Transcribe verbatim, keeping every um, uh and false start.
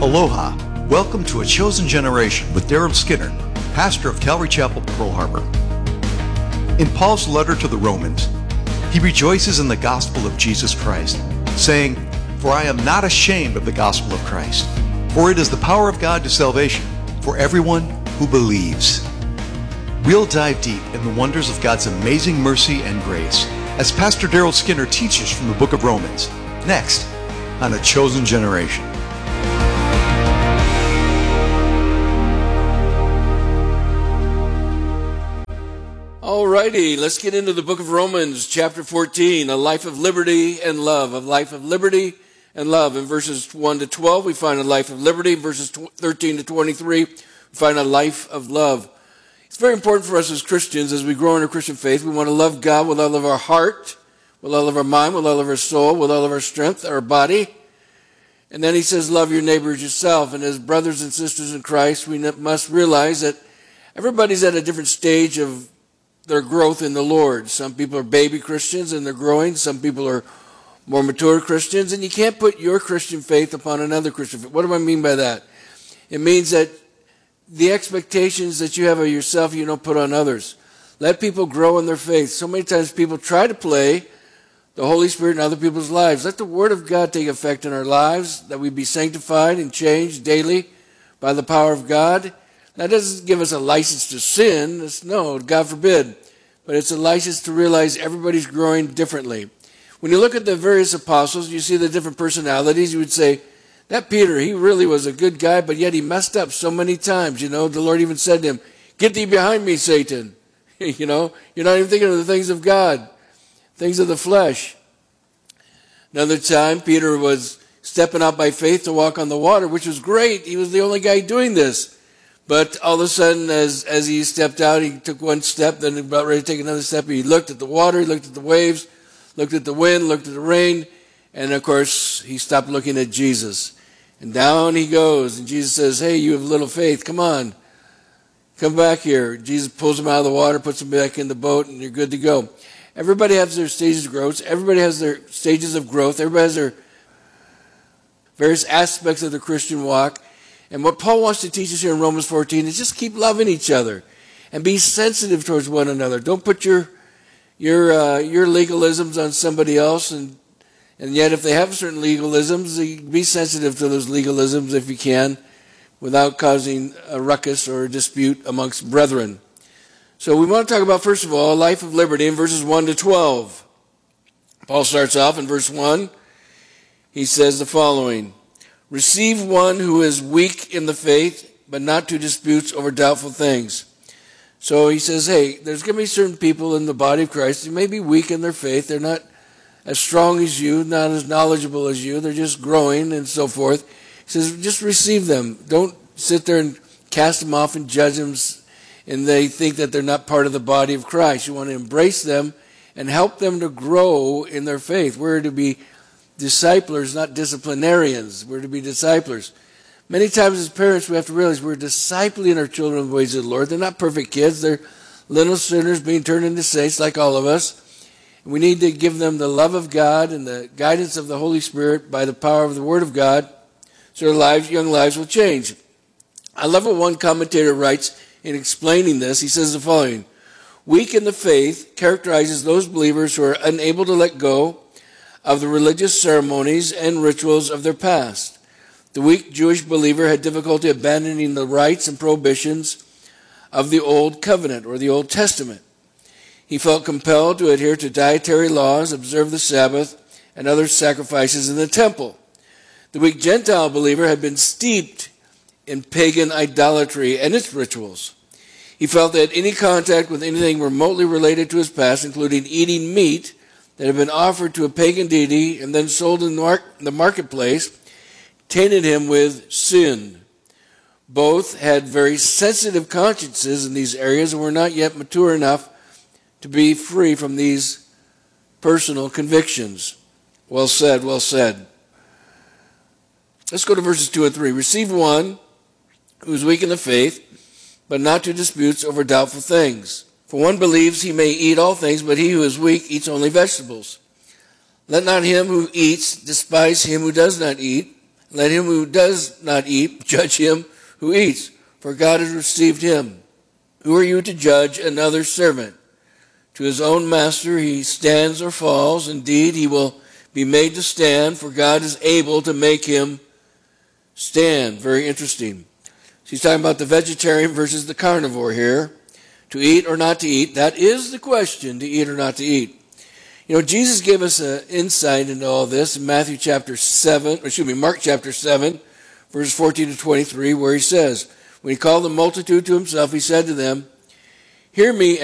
Aloha. Welcome to A Chosen Generation with Daryl Skinner, pastor of Calvary Chapel, Pearl Harbor. In Paul's letter to the Romans, he rejoices in the gospel of Jesus Christ, saying, "For I am not ashamed of the gospel of Christ, for it is the power of God to salvation for everyone who believes." We'll dive deep in the wonders of God's amazing mercy and grace as Pastor Daryl Skinner teaches from the book of Romans, next on A Chosen Generation. Alrighty, let's get into the book of Romans, chapter fourteen, a life of liberty and love, a life of liberty and love. In verses one to twelve, we find a life of liberty. In verses thirteen to twenty-three, we find a life of love. It's very important for us as Christians, as we grow in our Christian faith, we want to love God with all of our heart, with all of our mind, with all of our soul, with all of our strength, our body. And then he says, love your neighbor as yourself. And as brothers and sisters in Christ, we must realize that everybody's at a different stage of their growth in the Lord. Some people are baby Christians and they're growing. Some people are more mature Christians. And you can't put your Christian faith upon another Christian faith. What do I mean by that? It means that the expectations that you have of yourself, you don't put on others. Let people grow in their faith. So many times people try to play the Holy Spirit in other people's lives. Let the Word of God take effect in our lives, that we be sanctified and changed daily by the power of God. That doesn't give us a license to sin. It's, no, God forbid. But it's a license to realize everybody's growing differently. When you look at the various apostles, you see the different personalities. You would say, that Peter, he really was a good guy, but yet he messed up so many times. You know, the Lord even said to him, "Get thee behind me, Satan." You know, you're not even thinking of the things of God, things of the flesh. Another time, Peter was stepping out by faith to walk on the water, which was great. He was the only guy doing this. But all of a sudden, as, as he stepped out, he took one step, then about ready to take another step. He looked at the water, he looked at the waves, looked at the wind, looked at the rain, and of course, he stopped looking at Jesus. And down he goes, and Jesus says, "Hey, you have little faith, come on, come back here." Jesus pulls him out of the water, puts him back in the boat, and you're good to go. Everybody has their stages of growth. Everybody has their stages of growth. Everybody has their various aspects of the Christian walk. And what Paul wants to teach us here in Romans fourteen is just keep loving each other and be sensitive towards one another. Don't put your your uh, your legalisms on somebody else, and and yet if they have certain legalisms, be sensitive to those legalisms if you can, without causing a ruckus or a dispute amongst brethren. So we want to talk about, first of all, a life of liberty in verses one to twelve. Paul starts off in verse one. He says the following: "Receive one who is weak in the faith, but not to disputes over doubtful things." So he says, hey, there's going to be certain people in the body of Christ who may be weak in their faith. They're not as strong as you, not as knowledgeable as you. They're just growing and so forth. He says, just receive them. Don't sit there and cast them off and judge them, and they think that they're not part of the body of Christ. You want to embrace them and help them to grow in their faith. We're to be disciplers, not disciplinarians. We're to be disciplers. Many times as parents, we have to realize we're discipling our children in the ways of the Lord. They're not perfect kids. They're little sinners being turned into saints like all of us. And we need to give them the love of God and the guidance of the Holy Spirit by the power of the Word of God, so their lives, young lives will change. I love what one commentator writes in explaining this. He says the following: weak in the faith characterizes those believers who are unable to let go of the religious ceremonies and rituals of their past. The weak Jewish believer had difficulty abandoning the rites and prohibitions of the Old Covenant or the Old Testament. He felt compelled to adhere to dietary laws, observe the Sabbath, and other sacrifices in the temple. The weak Gentile believer had been steeped in pagan idolatry and its rituals. He felt that any contact with anything remotely related to his past, including eating meat that had been offered to a pagan deity and then sold in the marketplace, tainted him with sin. Both had very sensitive consciences in these areas and were not yet mature enough to be free from these personal convictions. Well said, well said. Let's go to verses two and three. Receive one who is weak in the faith, but not to disputes over doubtful things. For one believes he may eat all things, but he who is weak eats only vegetables. Let not him who eats despise him who does not eat, Let him who does not eat judge him who eats, for God has received him. Who are you to judge another servant? To his own master he stands or falls. Indeed, he will be made to stand, for God is able to make him stand. Very interesting. So he's talking about the vegetarian versus the carnivore here. To eat or not to eat, that is the question, to eat or not to eat. You know, Jesus gave us an insight into all this in Matthew chapter seven, or excuse me, Mark chapter seven, verses fourteen to twenty-three, where he says, when he called the multitude to himself, he said to them, hear me